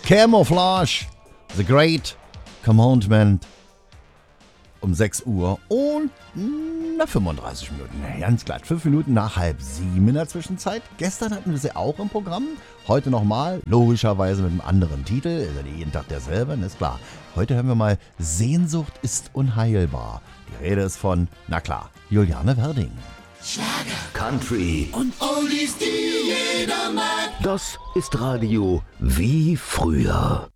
Camouflage, The Great Commandment um 6 Uhr und 35 Minuten. Ganz glatt, 5 Minuten nach 6:30 in der Zwischenzeit. Gestern hatten wir sie auch im Programm. Heute nochmal, logischerweise mit einem anderen Titel. Ist ja nicht jeden Tag derselbe, ist klar. Heute hören wir mal Sehnsucht ist unheilbar. Die Rede ist von, na klar, Juliane Werding. Schlager, Country und Oldies, die jeder mag. Das ist Radio wie früher.